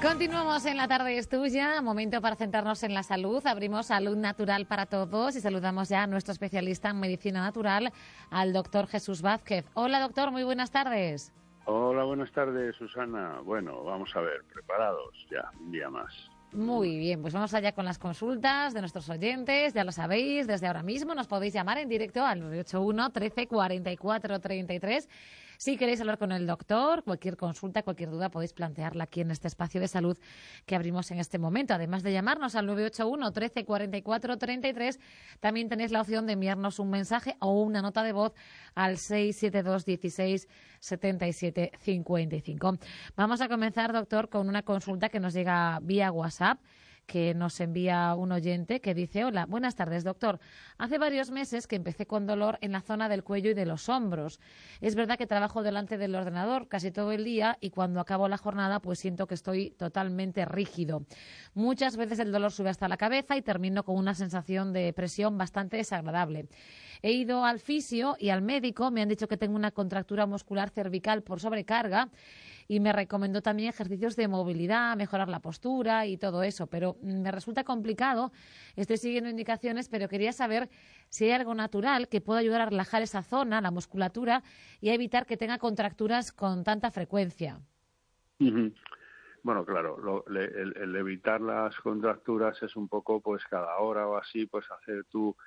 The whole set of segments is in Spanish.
Continuamos en La Tarde es Tuya, momento para centrarnos en la salud. Abrimos Salud Natural para Todos y saludamos ya a nuestro especialista en medicina natural, al doctor Jesús Vázquez. Hola doctor, muy buenas tardes. Hola, buenas tardes, Susana. Bueno, vamos a ver, preparados ya, un día más. Muy bien, pues vamos allá con las consultas de nuestros oyentes. Ya lo sabéis, desde ahora mismo nos podéis llamar en directo al 981 13 44 33. Si queréis hablar con el doctor, cualquier consulta, cualquier duda, podéis plantearla aquí en este espacio de salud que abrimos en este momento. Además de llamarnos al 981 13 44 33, también tenéis la opción de enviarnos un mensaje o una nota de voz al 672 16 77 55. Vamos a comenzar, doctor, con una consulta que nos llega vía WhatsApp, que nos envía un oyente que dice: hola, buenas tardes, doctor. Hace varios meses que empecé con dolor en la zona del cuello y de los hombros. Es verdad que trabajo delante del ordenador casi todo el día y cuando acabo la jornada pues siento que estoy totalmente rígido. Muchas veces el dolor sube hasta la cabeza y termino con una sensación de presión bastante desagradable. He ido al fisio y al médico, me han dicho que tengo una contractura muscular cervical por sobrecarga y me recomendó también ejercicios de movilidad, mejorar la postura y todo eso, pero me resulta complicado. Estoy siguiendo indicaciones, pero quería saber si hay algo natural que pueda ayudar a relajar esa zona, la musculatura, y a evitar que tenga contracturas con tanta frecuencia. Bueno, claro, el evitar las contracturas es un poco, pues cada hora o así, pues hacer tu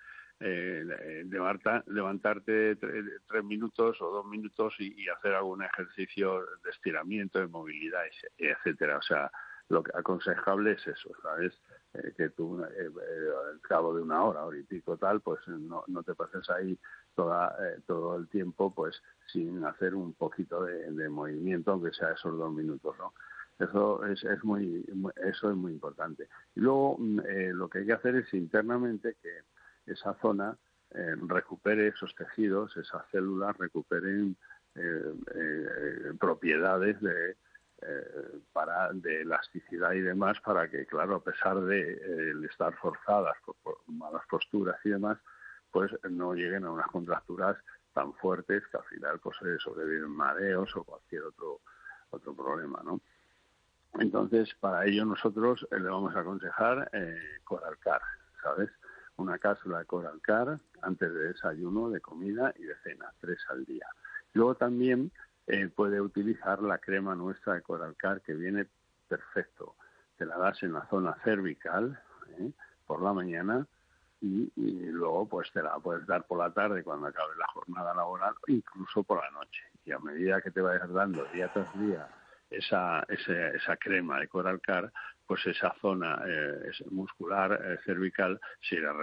levantarte 3 minutos o 2 minutos y hacer algún ejercicio de estiramiento, de movilidad, etcétera. O sea, lo que aconsejable es eso, ¿sabes? Que tú al cabo de una hora y pico tal, pues no te pases ahí todo el tiempo pues sin hacer un poquito de movimiento, aunque sea esos 2 minutos, ¿no? Eso es muy importante. Y luego lo que hay que hacer es internamente que esa zona recupere esos tejidos, esas células recuperen propiedades de elasticidad y demás, para que, claro, a pesar de el estar forzadas por malas posturas y demás, pues no lleguen a unas contracturas tan fuertes que al final pues sobreviven mareos o cualquier otro problema, ¿no? Entonces, para ello nosotros le vamos a aconsejar Coralcar, ¿sabes? Una cápsula de Coralcar antes de desayuno, de comida y de cena, 3 al día. Luego también puede utilizar la crema nuestra de Coralcar, que viene perfecto. Te la das en la zona cervical por la mañana y luego pues te la puedes dar por la tarde cuando acabe la jornada laboral, o incluso por la noche. Y a medida que te vayas dando día tras día esa crema de Coralcar, pues esa zona muscular cervical se irá